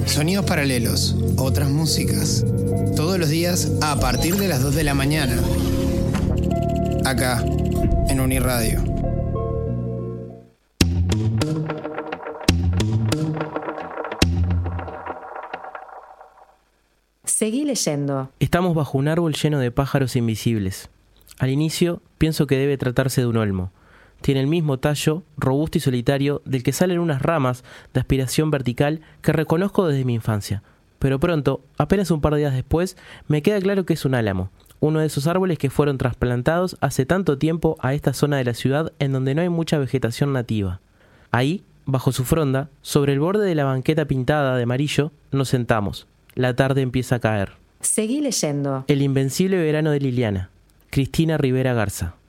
Sonidos paralelos, otras músicas. Todos los días a partir de las 2 de la mañana. Acá, en Uniradio. Seguí leyendo. Estamos bajo un árbol lleno de pájaros invisibles. Al inicio, pienso que debe tratarse de un olmo. Tiene el mismo tallo, robusto y solitario, del que salen unas ramas de aspiración vertical que reconozco desde mi infancia. Pero pronto, apenas un par de días después, me queda claro que es un álamo, uno de esos árboles que fueron trasplantados hace tanto tiempo a esta zona de la ciudad en donde no hay mucha vegetación nativa. Ahí, bajo su fronda, sobre el borde de la banqueta pintada de amarillo, nos sentamos. La tarde empieza a caer. Seguí leyendo. El invencible verano de Liliana. Cristina Rivera Garza.